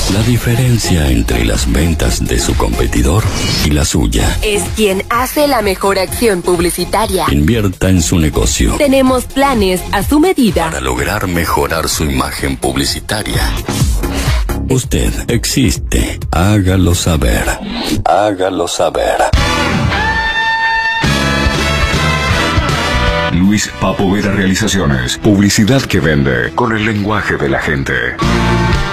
La diferencia entre las ventas de su competidor y la suya es quien hace la mejor acción publicitaria. Invierta en su negocio. Tenemos planes a su medida para lograr mejorar su imagen publicitaria. Usted existe. Hágalo saber. Hágalo saber. Luis Papo Vera Realizaciones. Publicidad que vende con el lenguaje de la gente.